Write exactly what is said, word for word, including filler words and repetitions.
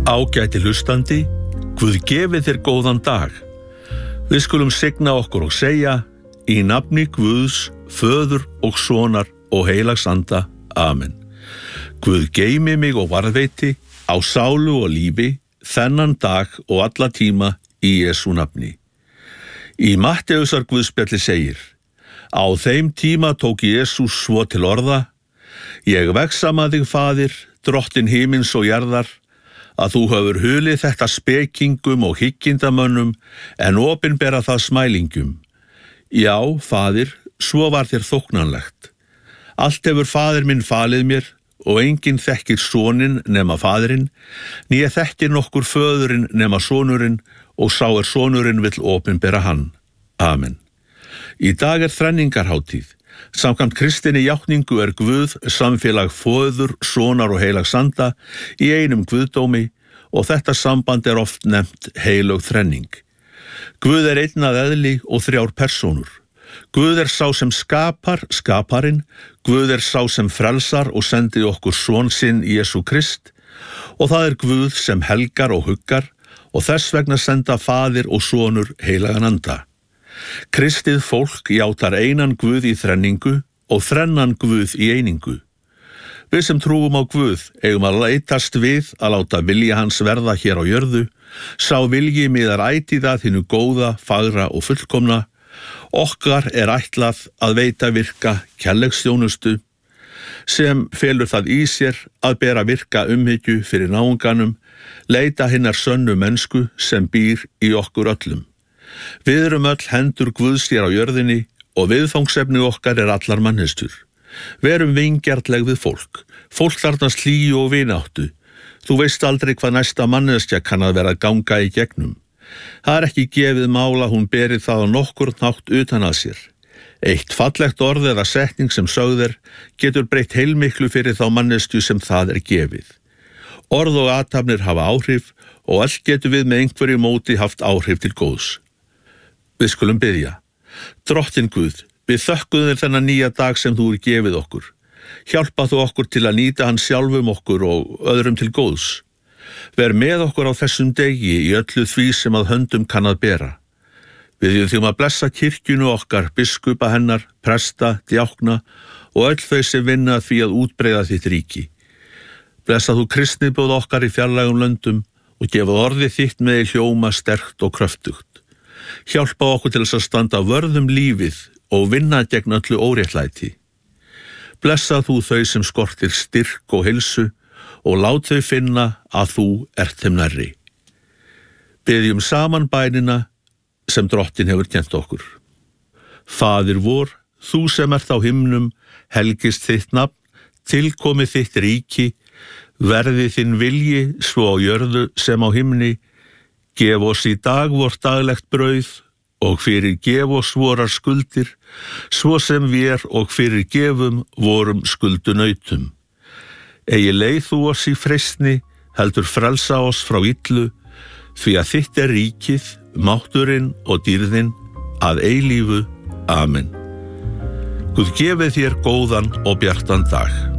Ágæti hlustandi, Guð gefi þér góðan dag. Við skulum signa okkur og segja, í nafni Guðs, Föður og Sonar og Heilags Anda. Amen. Guð geymi mig og varðveiti á sálu og lífi þennan dag og alla tíma í Jesú nafni. Í Matteusar Guðspjalli segir, á þeim tíma tók Jesús svo til orða, ég vegsama þig, Faðir, drottin himins og jarðar, að þú hefur hulið þetta spekingum og hyggindamönnum en opinbera það smælingum. Já, Faðir, svo var þér þóknanlegt. Allt hefur Faðir minn falið mér og enginn þekkir soninn nema Faðirinn, né þekkir nokkur föðurinn nema sonurinn og sá er sonurinn vill opinbera hann. Amen. Í dag er þrenningarhátíð. Samkvæmt kristinni játningu er Guð samfélag Föður, Sonar og Heilags Anda í einum Guðdómi og þetta samband er oft nefnt heilög þrenning. Guð er einn að eðli og þrjár persónur. Guð er sá sem skapar, skaparinn, Guð er sá sem frelsar og sendi okkur son sinn Jesú Krist og það er Guð sem helgar og huggar og þess vegna senda Faðir og Sonur Heilagan Anda. Kristið fólk játar einan Guð í þrenningu og þrennan Guð í einingu. Við sem trúum á Guð eigum að leitast við að láta vilja hans verða hér á jörðu, sá vilji miðar ætíð að hinu góða, fagra og fullkomna. Okkar er ætlað að veita virka kærleiksþjónustu sem felur það í sér að bera virka umhyggju fyrir náunganum, leita hinnar sönnu mennsku sem býr í okkur öllum. Við erum öll hendur Guðs hér á jörðinni og viðfangsefni okkar er allar manneskjur. Verum vingjarnleg við fólk. Fólk þarfnast hlýju og vináttu. Þú veist aldrei hvað næsta manneskja kann að vera að ganga í gegnum. Það er ekki gefið mála hún beri það á nokkurn hátt utan að sér. Eitt fallegt orð eða setning sem sögð er getur breytt heilmiklu fyrir þá manneskju sem það er gefið. Orð og athafnir hafa áhrif og allt getur við með einhverju móti haft áhrif til góðs. Við skulum biðja. Drottin Guð, við þökkum þér þennan nýja dag sem þú er gefið okkur. Hjálpa þú okkur til að nýta hann sjálfum okkur og öðrum til góðs. Ver með okkur á þessum degi í öllu því sem að höndum kann að bera. Við þjum að blessa kirkjunu okkar, biskupa hennar, presta, djákna og öll þau sem vinna því að útbreiða þitt ríki. Blessa þú kristnibóð okkar í fjarlægum löndum og gefa orðið þitt með hljóma sterkt og kröftugt. Hjálpa okkur til þess að standa vörð um lífið og vinna gegn öllu óréttlæti. Blessa þú þau sem skortir styrk og heilsu og lát þau finna að þú ert þeim nærri. Biðjum saman bænina sem drottin hefur kennt okkur. Faðir vor, þú sem ert á himnum, helgist þitt nafn, tilkomi þitt ríki, verði þinn vilji svo á jörðu sem á himni. Gef oss í dag vort daglegt brauð og fyrir gef oss vorar skuldir, svo sem vér og fyrir gefum vorum skuldunautum. Eigi leið þú oss í freistni, heldur frelsa oss frá illu, því að þitt er ríkið, mátturinn og dýrðin að eilífu. Amen. Guð gefi þér góðan og bjartan dag.